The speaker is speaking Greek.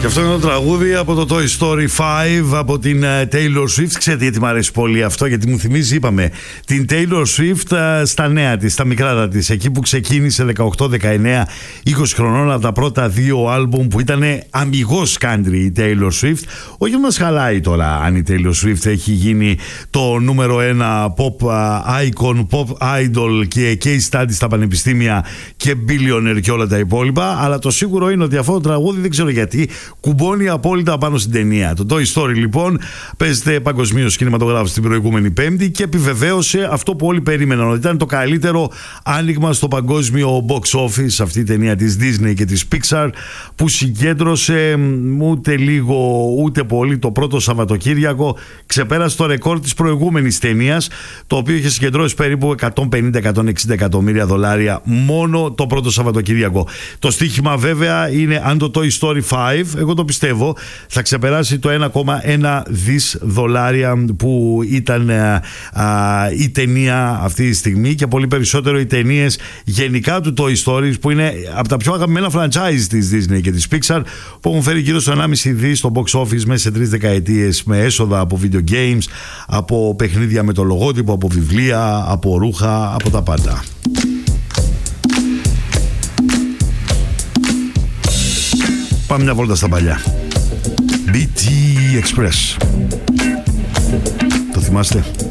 Και αυτό είναι το τραγούδι από το Toy Story 5 από την Taylor Swift. Ξέρετε γιατί μου αρέσει πολύ αυτό? Γιατί μου θυμίζει, είπαμε, την Taylor Swift στα νέα της, στα μικράτα της, εκεί που ξεκίνησε 18, 19, 20 χρονών, από τα πρώτα δύο άλμπουμ που ήταν αμιγώς country η Taylor Swift. Όχι μας χαλάει τώρα αν η Taylor Swift έχει γίνει το νούμερο 1 pop icon, pop idol και case study στα πανεπιστήμια και billionaire και όλα τα υπόλοιπα, αλλά το σίγουρο είναι ότι αυτό το τραγούδι δεν ξέρω γιατί κουμπώνει απόλυτα πάνω στην ταινία. Το Toy Story λοιπόν παίζεται παγκοσμίως κινηματογράφος την προηγούμενη Πέμπτη και επιβεβαίωσε αυτό που όλοι περίμεναν, ότι ήταν το καλύτερο άνοιγμα στο παγκόσμιο box office αυτή η ταινία της Disney και της Pixar, που συγκέντρωσε ούτε λίγο ούτε πολύ το πρώτο Σαββατοκύριακο, ξεπέρασε το ρεκόρ της προηγούμενης ταινίας, το οποίο είχε συγκεντρώσει περίπου 150-160 εκατομμύρια δολάρια μόνο το πρώτο Σαββατοκύριακο. Το στοίχημα βέβαια είναι αν το Toy Story 5, εγώ το πιστεύω, θα ξεπεράσει το 1,1 δις δολάρια που ήταν η ταινία αυτή τη στιγμή, και πολύ περισσότερο οι ταινίες γενικά του Toy Story, που είναι από τα πιο αγαπημένα franchise της Disney και της Pixar, που έχουν φέρει γύρω στο 1,5 δις στο box office μέσα σε 3 δεκαετίες, με έσοδα από video games, από παιχνίδια με το λογότυπο, από βιβλία, από ρούχα, από τα πάντα. Πάμε μια βόλτα στα παλιά. BT Express. Το θυμάστε?